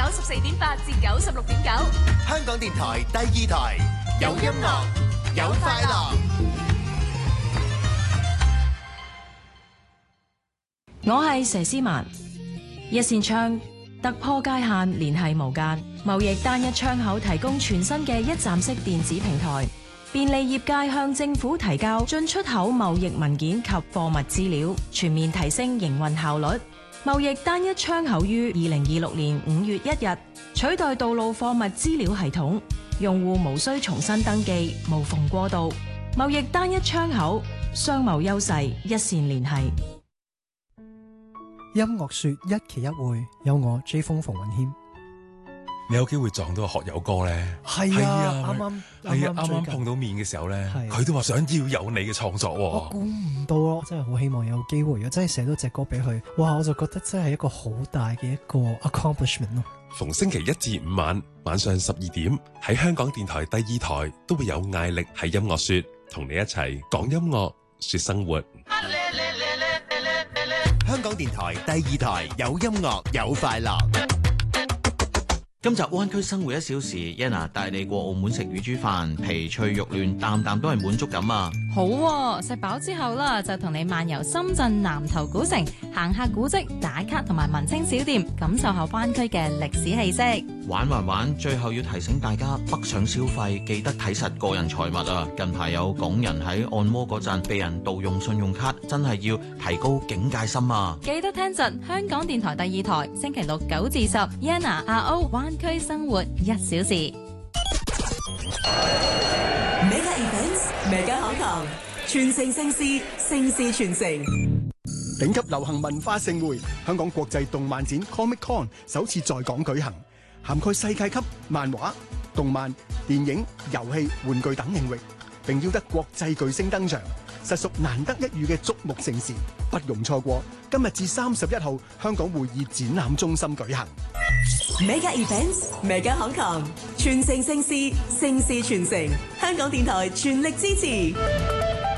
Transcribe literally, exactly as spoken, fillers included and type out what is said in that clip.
九十四點八至九十六點九， 香港電台第二台，有音樂，有快樂。 我係佘詩曼，一線窗突破界限，聯繫無間，貿易單一窗口提供全新嘅一站式電子平台，便利業界向政府提交進出口貿易文件及貨物資料，全面提升營運效率。貿易單一窗口於二零二六年五月一日取代道路貨物資料系統，用戶無需重新登記，無縫過渡。貿易單一窗口，商貿優勢一線聯繫。 音樂說一期一會，有我 J 風馮允謙。 你有機會撞到個學友哥咧？ 係啊，啱啱係啊，啱啱碰到面嘅時候咧，佢都話想要有你嘅創作。 我估唔到咯，真係好希望有機會，如果真係寫到隻歌俾佢，哇！我就覺得真係一個好大嘅一個 accomplishment 咯。 逢星期一至五晚晚上十二點喺香港電台第二台都會有艾力喺音樂說，同你一齊講音樂說生活。 香港電台第二台有音樂有快樂。 今集灣區生活一小時 Yana 帶你過澳門食乳豬飯，皮脆肉嫩，啖啖都係滿足感啊！ 好喎，食飽之後啦，就同你漫遊深圳南頭古城，行下古蹟，打卡同埋文青小店，感受下灣區嘅歷史氣息。 玩玩玩，最後要提醒大家北上消費記得睇實個人財物啊！近排有港人喺按摩嗰陣被人盜用信用卡，真係要提高警戒心啊！ 記得聽實香港電台第二台，星期六九至十 Yana 阿 O 灣區生活一小時。 Mega Events，Mega 康堂，傳承盛事，盛事傳承。 頂級流行文化盛會，香港國際動漫展 Comic Con 首次在港舉行，涵蓋世界級漫畫、動漫、電影、遊戲、玩具等領域，並邀得國際巨星登場，實屬難得一遇嘅矚目盛事，不容錯過。今日至三十一號，香港會議展覽中心舉行。 Mega Events，Mega 康堂，傳承盛事，盛事傳承。香港電台全力支持。